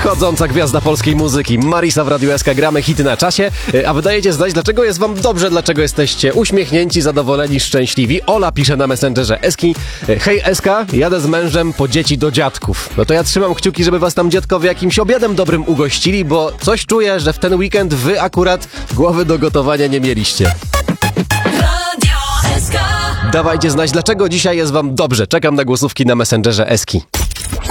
Chodząca gwiazda polskiej muzyki, Marisa w Radiu SK, gramy hity na czasie, a wydajecie znać, dlaczego jest wam dobrze, dlaczego jesteście uśmiechnięci, zadowoleni, szczęśliwi. Ola pisze na Messengerze Eski: hej Eska, jadę z mężem po dzieci do dziadków. No to ja trzymam kciuki, żeby was tam dziadkowie jakimś obiadem dobrym ugościli, bo coś czuję, że w ten weekend wy akurat głowy do gotowania nie mieliście. Dawajcie znać, dlaczego dzisiaj jest wam dobrze. Czekam na głosówki na Messengerze Eski.